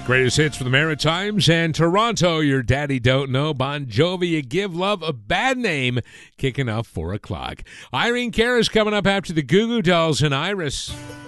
Greatest hits for the Maritimes and Toronto. Your daddy don't know. Bon Jovi, You Give Love a Bad Name, kicking off 4 o'clock. Irene Cara is coming up after the Goo Goo Dolls and Iris.